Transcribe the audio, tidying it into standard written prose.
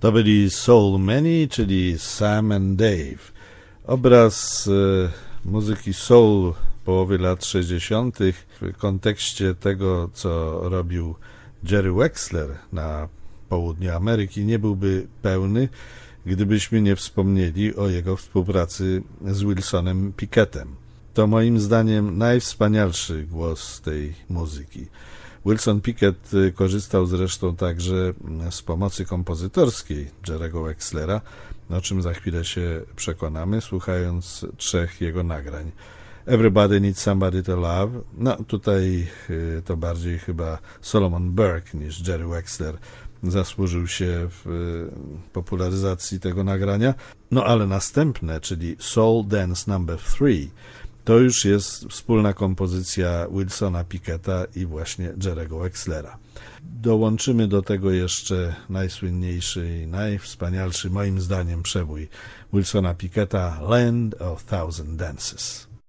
To byli Soul Many, czyli Sam and Dave. Obraz muzyki soul połowy lat 60. w kontekście tego, co robił Jerry Wexler na południu Ameryki, nie byłby pełny, gdybyśmy nie wspomnieli o jego współpracy z Wilsonem Pickettem. To moim zdaniem najwspanialszy głos tej muzyki. Wilson Pickett korzystał zresztą także z pomocy kompozytorskiej Jerry'ego Wexlera, o czym za chwilę się przekonamy, słuchając 3 jego nagrań. Everybody Needs Somebody to Love. No tutaj to bardziej chyba Solomon Burke niż Jerry Wexler zasłużył się w popularyzacji tego nagrania. No ale następne, czyli Soul Dance No. 3, to już jest wspólna kompozycja Wilsona Picketta i właśnie Jerry'ego Wexlera. Dołączymy do tego jeszcze najsłynniejszy i najwspanialszy moim zdaniem przebój Wilsona Picketta, Land of Thousand Dances.